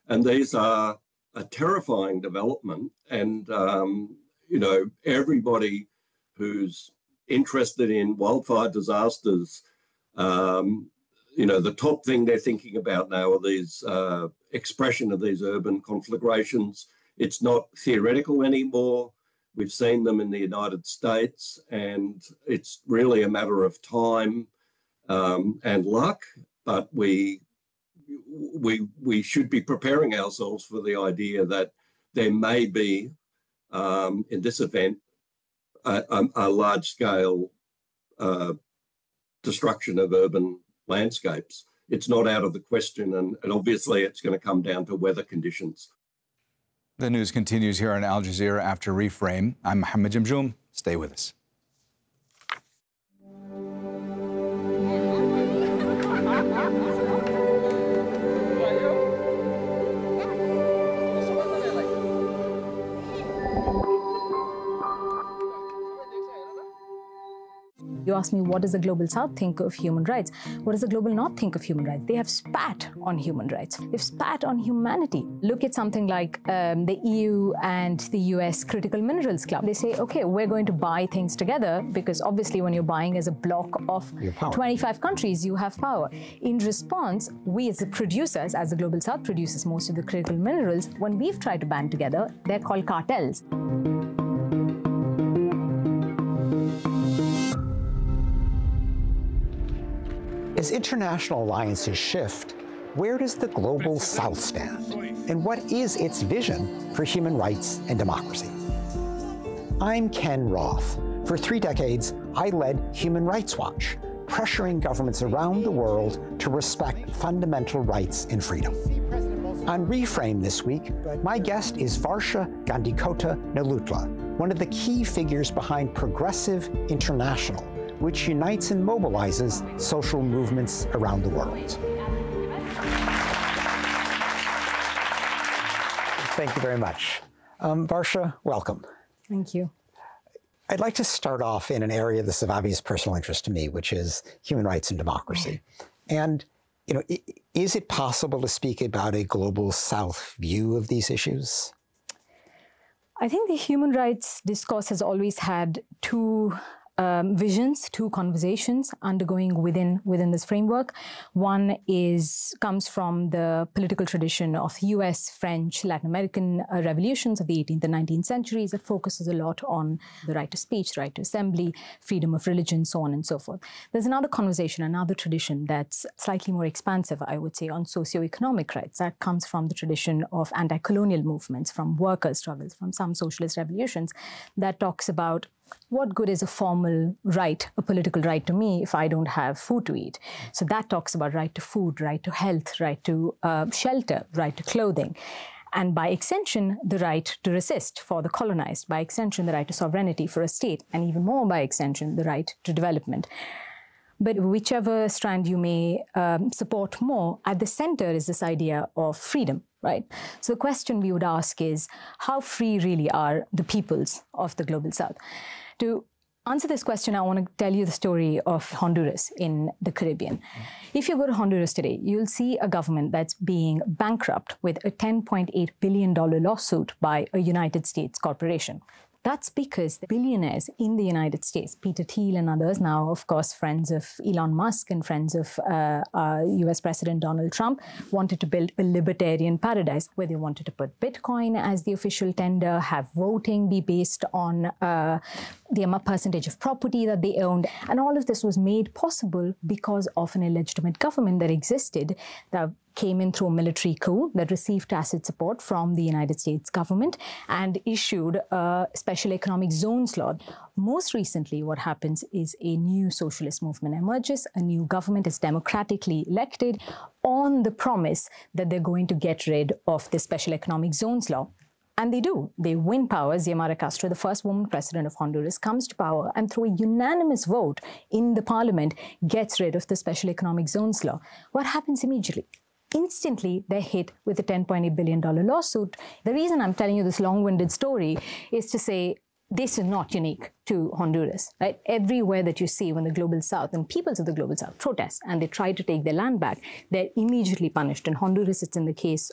And these are a terrifying development. And, everybody who's interested in wildfire disasters, the top thing they're thinking about now are these expression of these urban conflagrations. It's not theoretical anymore. We've seen them in the United States, and it's really a matter of time and luck. But we should be preparing ourselves for the idea that there may be, in this event, a large-scale destruction of urban landscapes. It's not out of the question, and obviously it's going to come down to weather conditions. The news continues here on Al Jazeera after Reframe. I'm Mohammed Jamjoom. Stay with us. You asked me, what does the Global South think of human rights? What does the Global North think of human rights? They have spat on human rights. They've spat on humanity. Look at something like the EU and the US Critical Minerals Club. They say, okay, we're going to buy things together because obviously when you're buying as a block of 25 countries, you have power. In response, we as the producers, as the Global South produces most of the critical minerals, when we've tried to band together, they're called cartels. As international alliances shift, where does the Global South stand? And what is its vision for human rights and democracy? I'm Ken Roth. For 3 decades, I led Human Rights Watch, pressuring governments around the world to respect fundamental rights and freedom. On Reframe this week, my guest is Varsha Gandikota Nalutla, one of the key figures behind Progressive International, which unites and mobilizes social movements around the world. Thank you very much. Varsha, welcome. Thank you. I'd like to start off in an area that's of obvious personal interest to me, which is human rights and democracy. And, is it possible to speak about a Global South view of these issues? I think the human rights discourse has always had two visions, two conversations undergoing within this framework. One comes from the political tradition of US, French, Latin American revolutions of the 18th and 19th centuries that focuses a lot on the right to speech, right to assembly, freedom of religion, so on and so forth. There's another conversation, another tradition that's slightly more expansive, I would say, on socioeconomic rights. That comes from the tradition of anti-colonial movements, from workers' struggles, from some socialist revolutions, that talks about what good is a formal right, a political right to me if I don't have food to eat? So that talks about right to food, right to health, right to shelter, right to clothing. And by extension, the right to resist for the colonized. By extension, the right to sovereignty for a state. And even more by extension, the right to development. But whichever strand you may support more, at the center is this idea of freedom, right? So the question we would ask is, how free really are the peoples of the Global South? To answer this question, I want to tell you the story of Honduras in the Caribbean. If you go to Honduras today, you'll see a government that's being bankrupt with a $10.8 billion lawsuit by a United States corporation. That's because the billionaires in the United States, Peter Thiel and others, now, of course, friends of Elon Musk and friends of US President Donald Trump, wanted to build a libertarian paradise where they wanted to put Bitcoin as the official tender, have voting be based on the percentage of property that they owned. And all of this was made possible because of an illegitimate government that existed that came in through a military coup that received tacit support from the United States government and issued a special economic zones law. Most recently, what happens is a new socialist movement emerges, a new government is democratically elected on the promise that they're going to get rid of the special economic zones law. And they do. They win power. Xiomara Castro, the first woman president of Honduras, comes to power and through a unanimous vote in the parliament gets rid of the special economic zones law. What happens immediately? Instantly, they're hit with a $10.8 billion lawsuit. The reason I'm telling you this long-winded story is to say this is not unique to Honduras, right? Everywhere that you see when the Global South and peoples of the Global South protest and they try to take their land back, they're immediately punished. In Honduras, it's in the case